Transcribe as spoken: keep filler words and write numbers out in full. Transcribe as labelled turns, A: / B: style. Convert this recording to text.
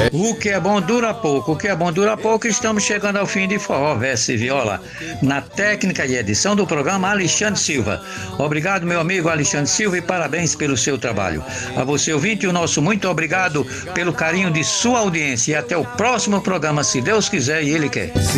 A: O que é bom dura pouco, o que é bom dura pouco. Estamos chegando ao fim de Forró, Verso e Viola. Na técnica e edição do programa, Alexandre Silva. Obrigado, meu amigo Alexandre Silva, e parabéns pelo seu trabalho. A você, ouvinte, o nosso muito obrigado pelo carinho de sua audiência. E até o próximo programa, se Deus quiser e Ele quer.